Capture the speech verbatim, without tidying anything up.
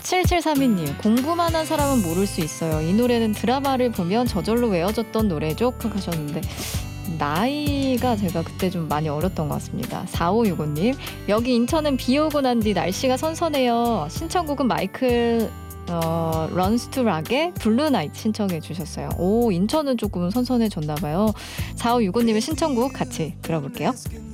칠칠삼이 님, 공부만 한 사람은 모를 수 있어요. 이 노래는 드라마를 보면 저절로 외워졌던 노래죠 하셨는데 나이가 제가 그때 좀 많이 어렸던 것 같습니다. 사오육오 님, 여기 인천은 비 오고 난 뒤 날씨가 선선해요. 신청곡은 마이클 어, 런스 투 락의 블루 나이트 신청해 주셨어요. 오, 인천은 조금 선선해졌나 봐요. 사오육오 님의 신청곡 같이 들어볼게요.